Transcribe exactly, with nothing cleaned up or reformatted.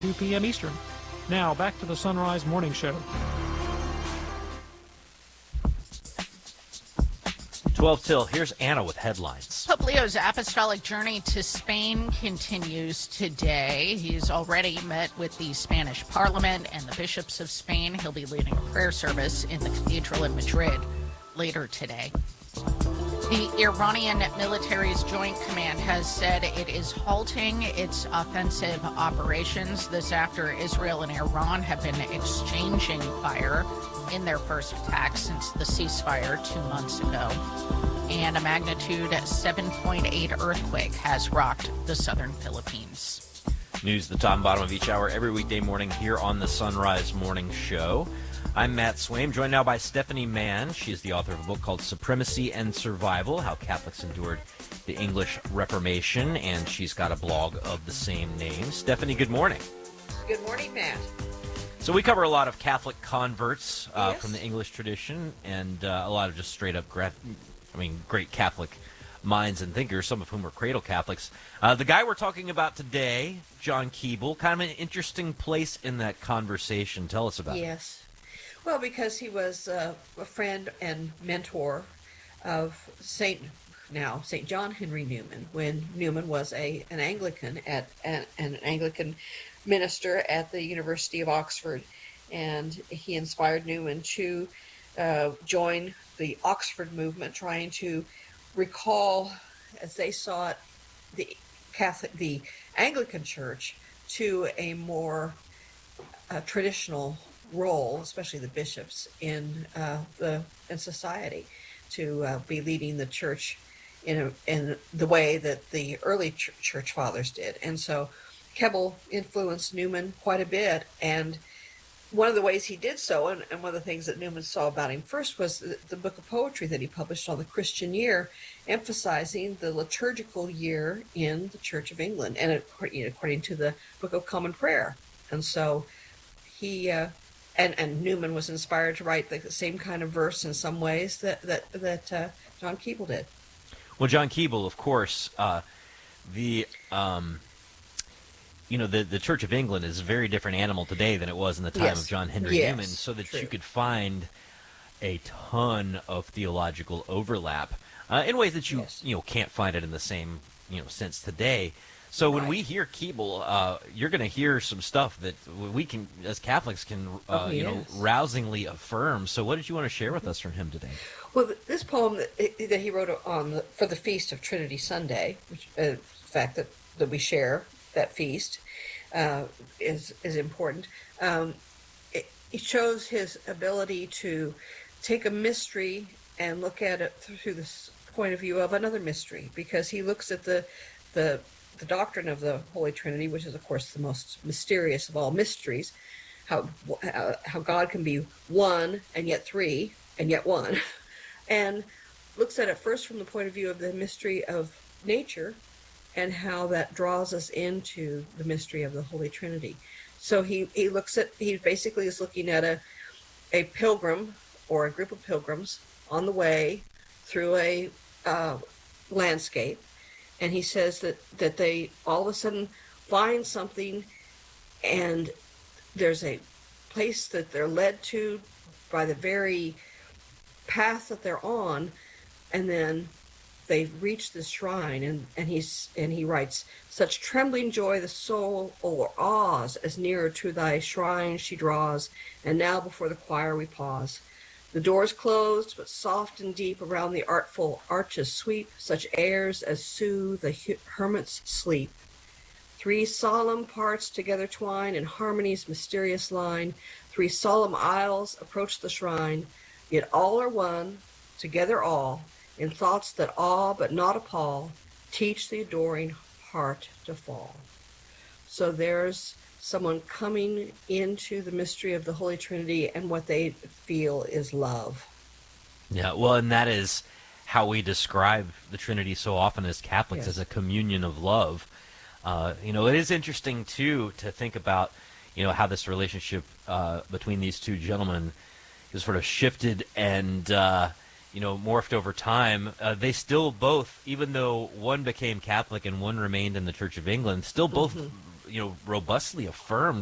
two p.m. Eastern. Now, back to the Sunrise Morning Show. twelve till, here's Anna with headlines. Pope Leo's apostolic journey to Spain continues today. He's already met with the Spanish Parliament and the bishops of Spain. He'll be leading a prayer service in the cathedral in Madrid later today. The Iranian military's Joint Command has said it is halting its offensive operations. This after Israel and Iran have been exchanging fire in their first attack since the ceasefire two months ago. And a magnitude seven point eight earthquake has rocked the southern Philippines. News at the top and bottom of each hour every weekday morning here on the Sunrise Morning Show. I'm Matt Swaim, joined now by Stephanie Mann. She is the author of a book called Supremacy and Survival, How Catholics Endured the English Reformation, and she's got a blog of the same name. Stephanie, good morning. Good morning, Matt. So we cover a lot of Catholic converts uh, Yes. from the English tradition, and uh, a lot of just straight up, gra- I mean, great Catholic minds and thinkers, some of whom are cradle Catholics. Uh, the guy we're talking about today, John Keble, kind of an interesting place in that conversation. Tell us about it. Yes. Well, because he was uh, a friend and mentor of Saint now Saint John Henry Newman, when Newman was a an Anglican at an, an Anglican minister at the University of Oxford, and he inspired Newman to uh, join the Oxford movement, trying to recall, as they saw it, the Catholic, the Anglican Church to a more uh, traditional role, especially the bishops in uh, the in society, to uh, be leading the church in a, in the way that the early ch- church fathers did. And so Keble influenced Newman quite a bit, and one of the ways he did so, and, and one of the things that Newman saw about him first, was the, the book of poetry that he published on the Christian year, emphasizing the liturgical year in the Church of England, and according, according to the Book of Common Prayer. And so he uh, And, and Newman was inspired to write the same kind of verse in some ways that that, that uh, John Keble did. Well, John Keble, of course, uh, the um, you know the the Church of England is a very different animal today than it was in the time Yes. of John Henry Yes, Newman, so that true. you could find a ton of theological overlap uh, in ways that you Yes. you know can't find it in the same you know sense today. So when Right. we hear Keble, uh, you're going to hear some stuff that we can, as Catholics, can uh, Oh, you know yes. rousingly affirm. So what did you want to share with us from him today? Well, th- this poem that, that he wrote on the, for the feast of Trinity Sunday, which uh, the fact that, that we share that feast uh, is is important. Um, it, it shows his ability to take a mystery and look at it through the s- point of view of another mystery, because he looks at the the the doctrine of the Holy Trinity, which is, of course, the most mysterious of all mysteries, how how, how God can be one and yet three and yet one, and looks at it first from the point of view of the mystery of nature and how that draws us into the mystery of the Holy Trinity. So he, he looks at, he basically is looking at a, a pilgrim or a group of pilgrims on the way through a uh, landscape. And he says that, that they all of a sudden find something, and there's a place that they're led to by the very path that they're on, and then they've reached this shrine, and, and he's and he writes, such trembling joy the soul o'erawes, as nearer to thy shrine she draws, and now before the choir we pause. The doors closed, but soft and deep around the artful arches sweep such airs as soothe the hermit's sleep. Three solemn parts together twine in harmony's mysterious line. Three solemn aisles approach the shrine, yet all are one, together all, in thoughts that awe but not appall, teach the adoring heart to fall. So there's someone coming into the mystery of the Holy Trinity, and what they feel is love. Yeah, well, and that is how we describe the Trinity so often as Catholics, Yes. as a communion of love. Uh, you know, it is interesting, too, to think about, you know, how this relationship uh, between these two gentlemen is sort of shifted and, uh, you know, morphed over time. Uh, they still both, even though one became Catholic and one remained in the Church of England, still both, Mhm. you know, robustly affirmed